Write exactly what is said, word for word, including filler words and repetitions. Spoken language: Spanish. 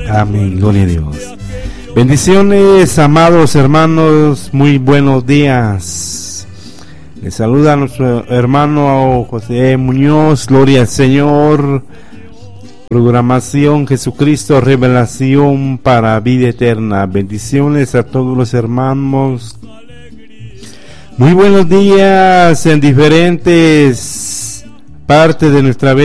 Amén, gloria a Dios. Bendiciones, amados hermanos, muy buenos días. Les saluda a nuestro hermano José Muñoz, gloria al Señor. Programación Jesucristo, revelación para vida eterna. Bendiciones a todos los hermanos. Muy buenos días en diferentes partes de nuestra vida.